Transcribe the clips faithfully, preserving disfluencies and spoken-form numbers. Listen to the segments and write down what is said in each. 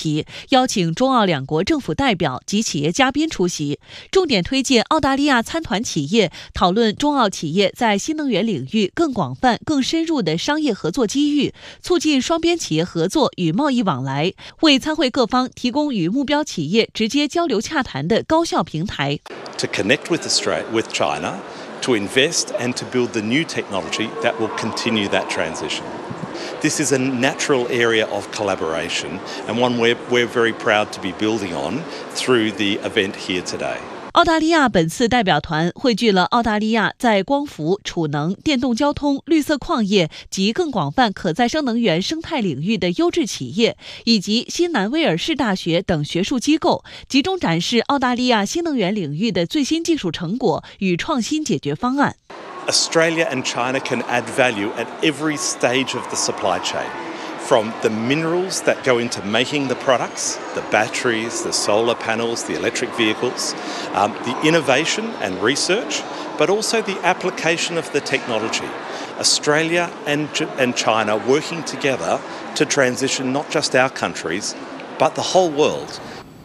题，邀请中澳两国政府代表及企业嘉宾出席，重点推荐澳大利亚参团企业，讨论中澳企业在新能源领域更广泛、更深入的商业合作机遇，促进双边企业合作与贸易往来，为参会各方提供与目标企业直接交流洽谈的高效平台。 To connect with Australia, with China, to invest and to build the new technology that will continue that transition. This is a natural area of collaboration and one we're, we're very proud to be building on through the event here today. 澳大利亚本次代表团汇聚了澳大利亚在光伏、储能、电动交通、绿色矿业及更广泛可再生能源生态领域的优质企业，以及新南威尔士大学等学术机构，集中展示澳大利亚新能源领域的最新技术成果与创新解决方案。 Australia and China can add value at every stage of the supply chain. From the minerals that go into making the products, the batteries, the solar panels, the electric vehicles, um, the innovation and research, but also the application of the technology. Australia and, and China working together to transition not just our countries, but the whole world.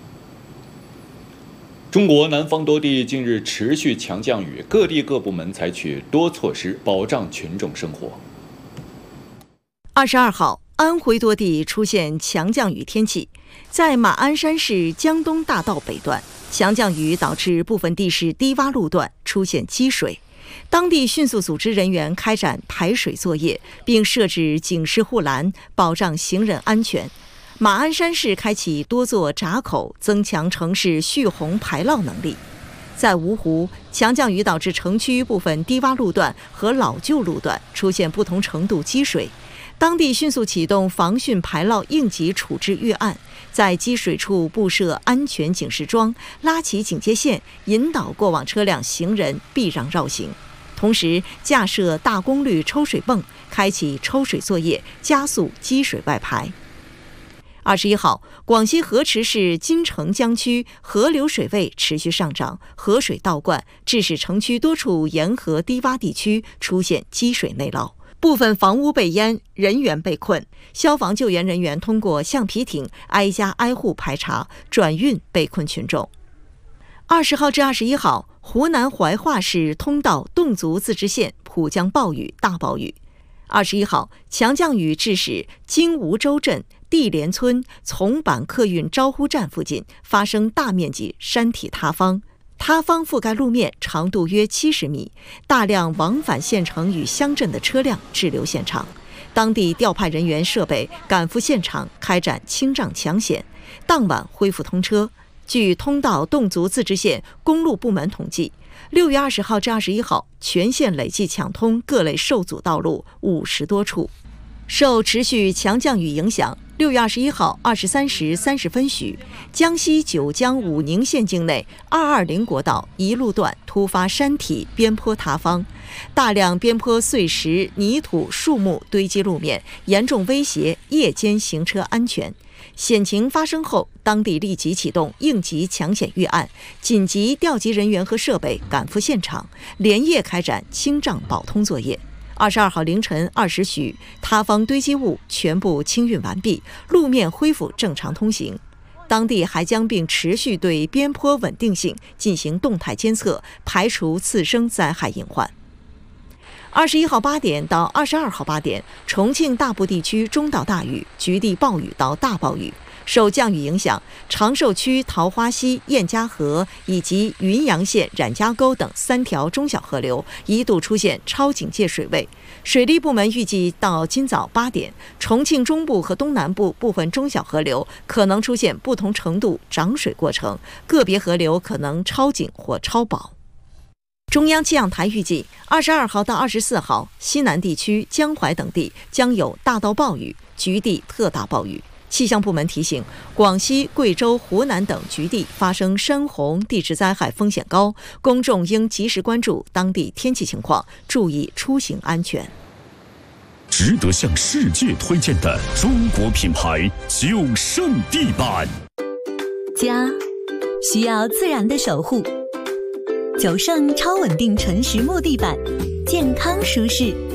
中国南方多地近日持续强降雨，各地各部门采取多措施保障群众生活。 二十二号。安徽多地出现强降雨天气，在马鞍山市江东大道北段，强降雨导致部分地势低洼路段出现积水，当地迅速组织人员开展排水作业，并设置警示护栏，保障行人安全。马鞍山市开启多座闸口，增强城市蓄洪排涝能力。在芜湖，强降雨导致城区部分低洼路段和老旧路段出现不同程度积水。当地迅速启动防汛排涝应急处置预案，在积水处布设安全警示桩，拉起警戒线，引导过往车辆、行人避让绕行。同时，架设大功率抽水泵，开启抽水作业，加速积水外排。二十一号，广西河池市金城江区河流水位持续上涨，河水倒灌，致使城区多处沿河低洼地区出现积水内涝。部分房屋被淹，人员被困，消防救援人员通过橡皮艇挨家挨户排查，转运被困群众。二十号至二十一号，湖南怀化市通道侗族自治县普降暴雨大暴雨。二十一号，强降雨致使金梧州镇地连村从板客运招呼站附近发生大面积山体塌方。塌方覆盖路面长度约七十米，大量往返县城与乡镇的车辆滞留现场，当地调派人员设备赶赴现场开展清障抢险，当晚恢复通车。据通道侗族自治县公路部门统计，六月二十号至二十一号，全县累计抢通各类受阻道路五十多处。受持续强降雨影响，六月二十一号二十三时三十分许，江西九江武宁县境内二二零国道一路段突发山体边坡塌方，大量边坡碎石、泥土、树木堆积路面，严重威胁夜间行车安全。险情发生后，当地立即启动应急抢险预案，紧急调集人员和设备赶赴现场，连夜开展清障保通作业。二十二号凌晨二时许，塌方堆积物全部清运完毕，路面恢复正常通行。当地还将并持续对边坡稳定性进行动态监测，排除次生灾害隐患。二十一号八点到二十二号八点，重庆大部地区中到大雨，局地暴雨到大暴雨。受降雨影响，长寿区桃花溪、燕家河以及云阳县冉家沟等三条中小河流一度出现超警戒水位。水利部门预计到今早八点，重庆中部和东南部部分中小河流可能出现不同程度涨水过程，个别河流可能超警或超保。中央气象台预计，二十二号到二十四号，西南地区、江淮等地将有大到暴雨，局地特大暴雨。气象部门提醒，广西、贵州、湖南等局地发生山洪、地质灾害风险高，公众应及时关注当地天气情况，注意出行安全。 值得向世界推荐的中国品牌九胜地板。 家需要自然的守护，九胜超稳定纯实木地板，健康舒适，